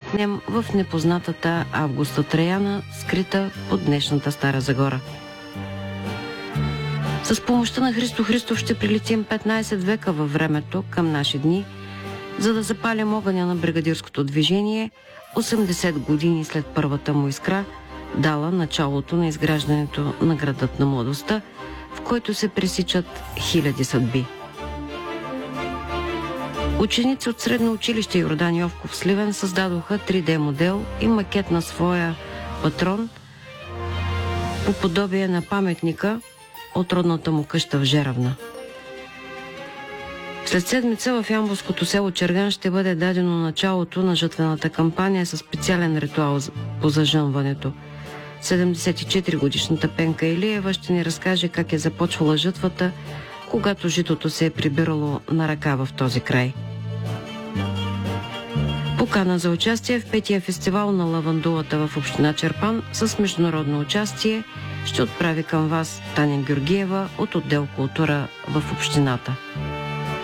пристигнем в непознатата Августа Траяна, скрита под днешната Стара Загора. С помощта на Христо Христов ще прилетим 15 века във времето към наши дни, за да запалим огъня на бригадирското движение 80 години след първата му искра, дала началото на изграждането на градът на младостта, в който се пресичат хиляди съдби. Ученици от Средно училище Йордан Йовков в Сливен създадоха 3D модел и макет на своя патрон по подобие на паметника от родната му къща в Жеравна. След седмица в ямболското село Черган ще бъде дадено началото на жътвената кампания със специален ритуал по зажънването. 74-годишната Пенка Илиева ще ни разкаже как е започвала жътвата, когато житото се е прибирало на ръка в този край. Покана за участие в 5-я фестивал на лавандулата в община Чирпан с международно участие ще отправи към вас Таня Георгиева от отдел култура в общината.